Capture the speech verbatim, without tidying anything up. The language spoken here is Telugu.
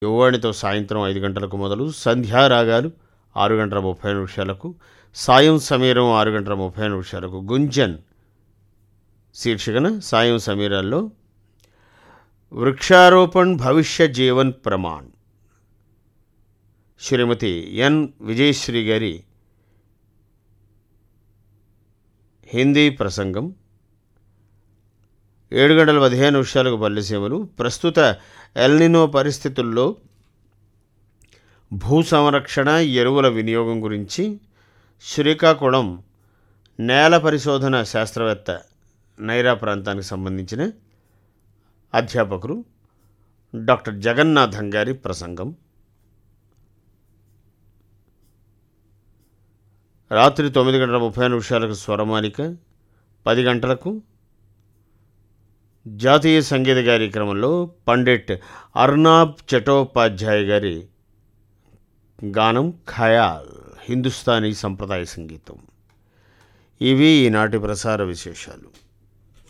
యువవాణితో సాయంత్రం ఐదు గంటలకు మొదలు, సంధ్యారాగాలు ఆరు గంటల ముప్పై నిమిషాలకు, సాయం సమీరం ఆరు గంటల ముప్పై నిమిషాలకు, గుంజన్ శీర్షికన సాయం సమీరాల్లో వృక్షారోపణ్ భవిష్య జీవన్ ప్రమాణ్ శ్రీమతి ఎన్ విజయశ్రీ గారి హిందీ ప్రసంగం. ఏడు గంటల పదిహేను నిమిషాలకు పల్లెసీమలు. ప్రస్తుత ఎల్నినో పరిస్థితుల్లో భూ సంరక్షణ, ఎరువుల వినియోగం గురించి శ్రీకాకుళం నేల పరిశోధన శాస్త్రవేత్త నైరా ప్రాంతానికి సంబంధించిన అధ్యాపకులు డాక్టర్ జగన్నాథం గారి ప్రసంగం. రాత్రి తొమ్మిది గంటల ముప్పై నిమిషాలకు స్వరమాలిక. పది గంటలకు జాతీయ సంగీత కార్యక్రమంలో పండిట్ అర్నాబ్ చటోపాధ్యాయ గారి గానం ఖయాల్, హిందుస్థానీ సంప్రదాయ సంగీతం. ఇవి ఈనాటి ప్రసార విశేషాలు.